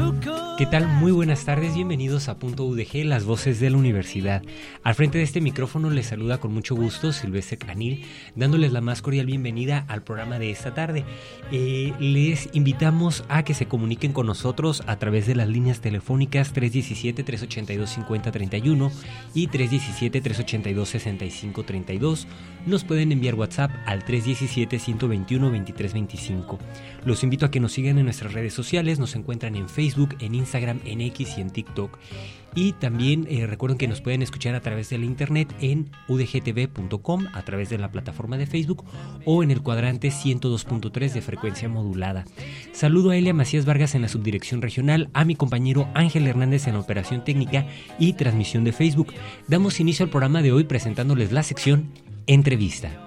¿Qué tal? Muy buenas tardes, bienvenidos a Punto UDG, las voces de la universidad. Al frente de este micrófono les saluda con mucho gusto Silvestre Canil, dándoles la más cordial bienvenida al programa de esta tarde. Les invitamos a que se comuniquen con nosotros a través de las líneas telefónicas 317-382-5031 y 317-382-6532. Nos pueden enviar WhatsApp al 317-121-2325. Los invito a que nos sigan en nuestras redes sociales, nos encuentran en Facebook, en Instagram, en X y en TikTok. Y también recuerden que nos pueden escuchar a través de la internet en udgtv.com, a través de la plataforma de Facebook o en el cuadrante 102.3 de frecuencia modulada. Saludo a Elia Macías Vargas en la subdirección regional, a mi compañero Ángel Hernández en la operación técnica y transmisión de Facebook. Damos inicio al programa de hoy presentándoles la sección Entrevista.